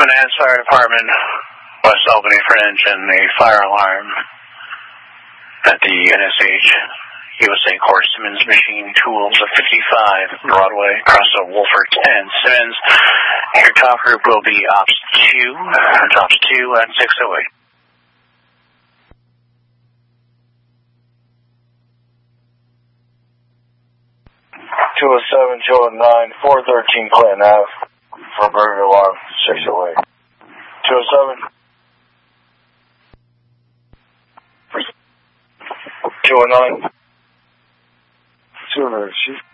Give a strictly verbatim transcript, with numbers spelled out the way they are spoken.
Manans Fire Department, West Albany Fringe, and a fire alarm at the N S H U S A Corps Simmons Machine Tools of fifty-five Broadway, across the Wolford ten. Simmons, your top group will be Ops two, Ops two at six oh eight. two oh seven, two oh nine, four thirteen Clinton Avenue for burglary alarm, six oh eight. two oh seven. two oh nine. two oh nine.